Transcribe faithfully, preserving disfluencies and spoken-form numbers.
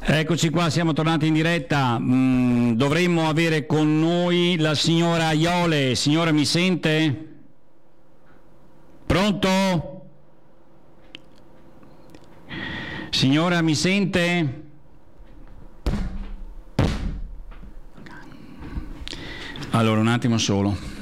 Eccoci qua, siamo tornati in diretta. Mm, dovremmo avere con noi la signora Iole. Signora, mi sente? Pronto? Signora, mi sente? Allora, un attimo solo.